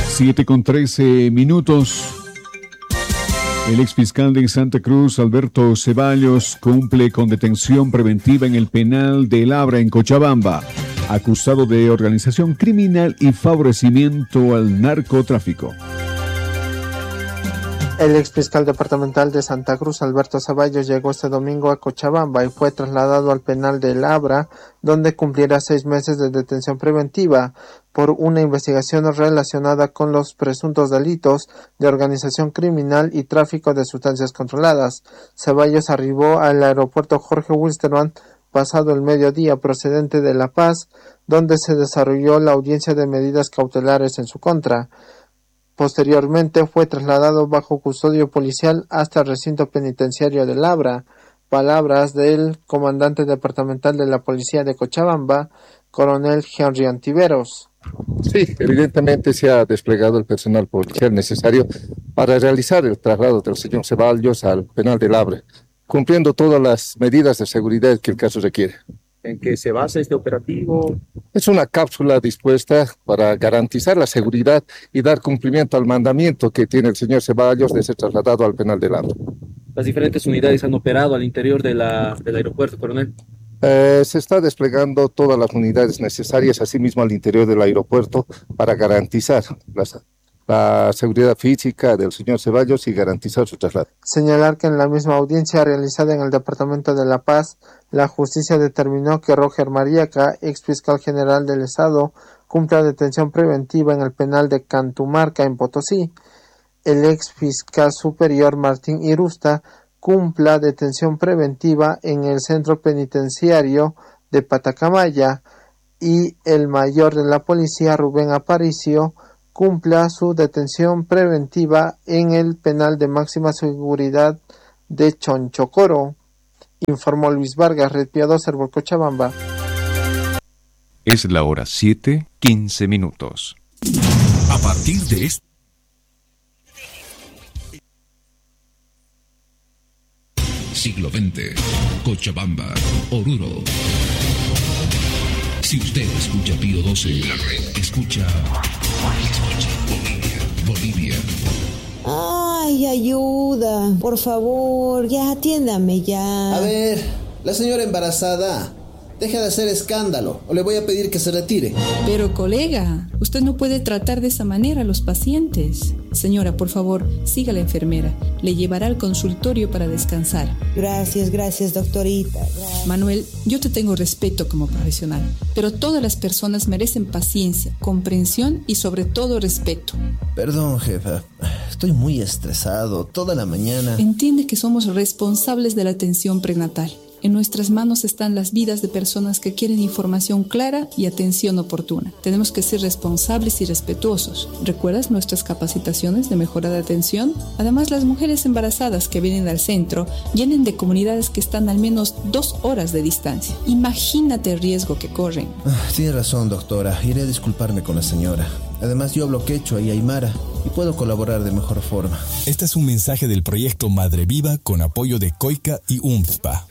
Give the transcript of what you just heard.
7:13. El exfiscal de Santa Cruz, Alberto Ceballos, cumple con detención preventiva en el penal de Labra, en Cochabamba, acusado de organización criminal y favorecimiento al narcotráfico. El exfiscal departamental de Santa Cruz, Alberto Ceballos, llegó este domingo a Cochabamba y fue trasladado al penal de Labra, donde cumplirá 6 meses de detención preventiva por una investigación relacionada con los presuntos delitos de organización criminal y tráfico de sustancias controladas. Ceballos arribó al aeropuerto Jorge Wilstermann pasado el mediodía procedente de La Paz, donde se desarrolló la audiencia de medidas cautelares en su contra. Posteriormente fue trasladado bajo custodia policial hasta el recinto penitenciario de Labra. Palabras del comandante departamental de la policía de Cochabamba, coronel Henry Antiveros. Sí, evidentemente se ha desplegado el personal policial necesario para realizar el traslado del señor Ceballos al penal de Labra, cumpliendo todas las medidas de seguridad que el caso requiere. ¿En qué se basa este operativo? Es una cápsula dispuesta para garantizar la seguridad y dar cumplimiento al mandamiento que tiene el señor Ceballos de ser trasladado al penal de Labra. ¿Las diferentes unidades han operado al interior del aeropuerto, coronel? Se está desplegando todas las unidades necesarias, asimismo al interior del aeropuerto, para garantizar la seguridad física del señor Ceballos y garantizar su traslado. Señalar que en la misma audiencia realizada en el departamento de La Paz, la justicia determinó que Roger Mariaca, ex fiscal general del Estado, cumpla detención preventiva en el penal de Cantumarca, en Potosí. El ex fiscal superior Martín Irusta cumpla detención preventiva en el centro penitenciario de Patacamaya, y el mayor de la policía Rubén Aparicio cumpla su detención preventiva en el penal de máxima seguridad de Chonchocoro, informó Luis Vargas, Red Piadosa, Cochabamba. Es la hora 7:15. A partir de este siglo XX, Cochabamba, Oruro. Si usted escucha Pío 12, escucha Bolivia. Ay, ayuda, por favor, ya atiéndame ya. A ver, la señora embarazada, deja de hacer escándalo o le voy a pedir que se retire. Pero colega, usted no puede tratar de esa manera a los pacientes. Señora, por favor, siga a la enfermera. Le llevará al consultorio para descansar. Gracias, doctorita. Gracias. Manuel, yo te tengo respeto como profesional, pero todas las personas merecen paciencia, comprensión y sobre todo respeto. Perdón, jefa. Estoy muy estresado toda la mañana. Entiende que somos responsables de la atención prenatal. En nuestras manos están las vidas de personas que quieren información clara y atención oportuna. Tenemos que ser responsables y respetuosos. ¿Recuerdas nuestras capacitaciones de mejora de atención? Además, las mujeres embarazadas que vienen al centro vienen de comunidades que están al menos 2 horas de distancia. Imagínate el riesgo que corren. Tiene razón, doctora. Iré a disculparme con la señora. Además, yo hablo quechua y aymara y puedo colaborar de mejor forma. Este es un mensaje del proyecto Madre Viva con apoyo de COICA y UNFPA.